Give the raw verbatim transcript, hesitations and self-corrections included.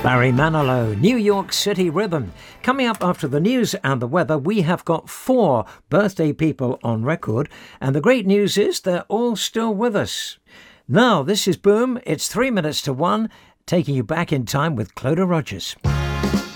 Barry Manilow, New York City Rhythm. Coming up after the news and the weather, we have got four birthday people on record, and the great news is they're all still with us. Now, this is Boom. It's three minutes to one, taking you back in time with Clodagh Rogers.